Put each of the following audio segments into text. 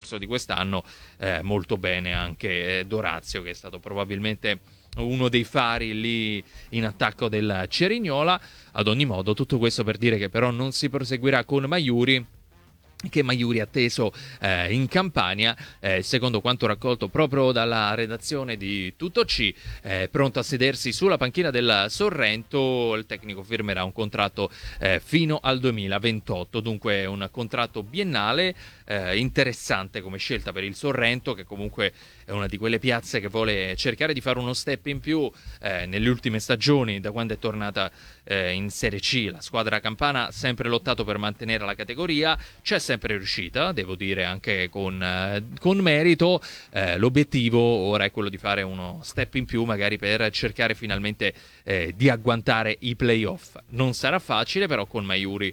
corso di quest'anno, molto bene anche D'Orazio, che è stato probabilmente uno dei fari lì in attacco del Cerignola. Ad ogni modo, tutto questo per dire che però non si proseguirà con Maiuri, che Maiuri atteso in Campania, secondo quanto raccolto proprio dalla redazione di Tutto C, pronto a sedersi sulla panchina del Sorrento. Il tecnico firmerà un contratto fino al 2028, dunque un contratto biennale, interessante come scelta per il Sorrento, che comunque è una di quelle piazze che vuole cercare di fare uno step in più nelle ultime stagioni, da quando è tornata in Serie C. La squadra campana ha sempre lottato per mantenere la categoria, c'è sempre riuscita, devo dire anche con merito. L'obiettivo ora è quello di fare uno step in più, magari per cercare finalmente di agguantare i playoff. Non sarà facile, però con Maiuri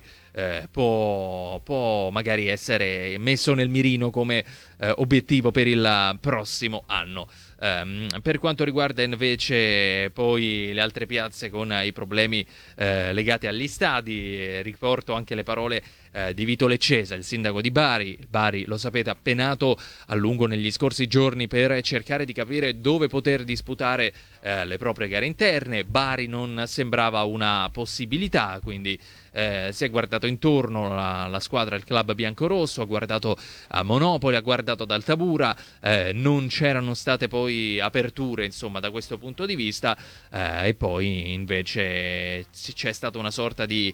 può magari essere messo nel mirino come obiettivo per il prossimo anno. Per quanto riguarda invece poi le altre piazze con i problemi legati agli stadi, riporto anche le parole di Vito Leccesa, il sindaco di Bari. Bari, lo sapete, ha penato a lungo negli scorsi giorni per cercare di capire dove poter disputare le proprie gare interne. Bari non sembrava una possibilità, quindi si è guardato intorno la squadra, il club biancorosso, ha guardato a Monopoli, ha guardato ad Altabura, non c'erano state poi aperture, insomma, da questo punto di vista, e poi invece c'è stata una sorta di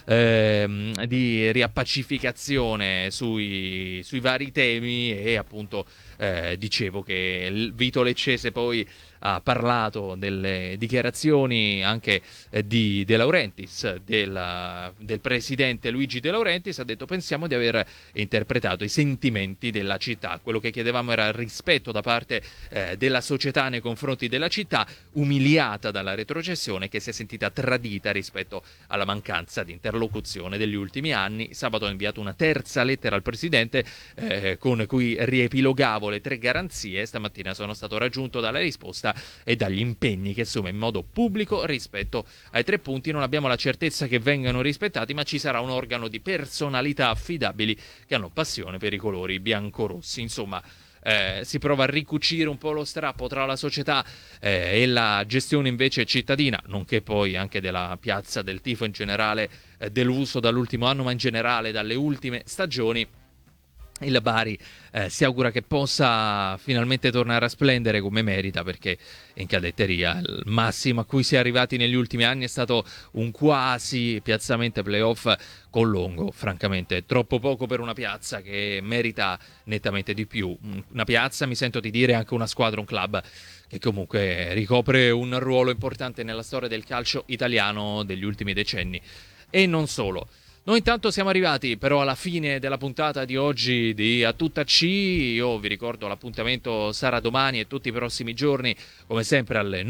riappacificazione sui vari temi, e appunto dicevo che il Vito Leccese poi ha parlato delle dichiarazioni anche di De Laurentiis, del presidente Luigi De Laurentiis. Ha detto: pensiamo di aver interpretato i sentimenti della città, quello che chiedevamo era rispetto da parte della società nei confronti della città, umiliata dalla retrocessione, che si è sentita tradita rispetto alla mancanza di interlocuzione degli ultimi anni. Sabato ho inviato una terza lettera al presidente con cui riepilogavo le 3 garanzie. Stamattina sono stato raggiunto dalla risposta e dagli impegni che assume in modo pubblico rispetto ai 3 punti. Non abbiamo la certezza che vengano rispettati, ma ci sarà un organo di personalità affidabili che hanno passione per i colori biancorossi. Insomma, si prova a ricucire un po' lo strappo tra la società e la gestione invece cittadina, nonché poi anche della piazza, del tifo in generale, deluso dall'ultimo anno, ma in generale dalle ultime stagioni. Il Bari si augura che possa finalmente tornare a splendere come merita, perché in cadetteria il massimo a cui si è arrivati negli ultimi anni è stato un quasi piazzamento playoff con Longo. Francamente troppo poco per una piazza che merita nettamente di più. Una piazza, mi sento di dire, anche una squadra, un club che comunque ricopre un ruolo importante nella storia del calcio italiano degli ultimi decenni, e non solo. Noi intanto siamo arrivati però alla fine della puntata di oggi di A Tutta C. Io vi ricordo l'appuntamento sarà domani e tutti i prossimi giorni, come sempre alle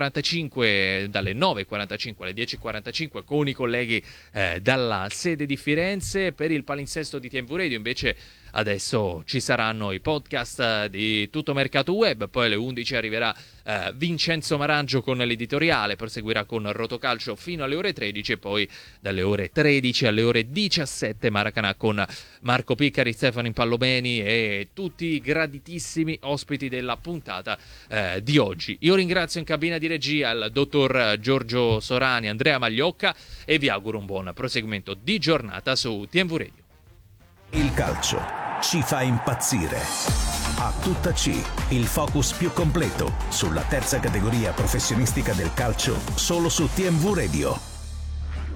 9.45, dalle 9.45 alle 10.45 con i colleghi dalla sede di Firenze. Per il palinsesto di TMV Radio invece adesso ci saranno i podcast di Tutto Mercato Web, poi alle 11 arriverà Vincenzo Marangio con l'editoriale, proseguirà con Rotocalcio fino alle ore 13 e poi dalle ore 13 alle ore 17 Maracanà con Marco Piccari, Stefano Impallomeni e tutti i graditissimi ospiti della puntata di oggi. Io ringrazio in cabina di regia il dottor Giorgio Sorani, Andrea Magliocca, e vi auguro un buon proseguimento di giornata su TMV Radio. Il calcio ci fa impazzire. A Tutta C, il focus più completo sulla terza categoria professionistica del calcio, solo su TMV Radio.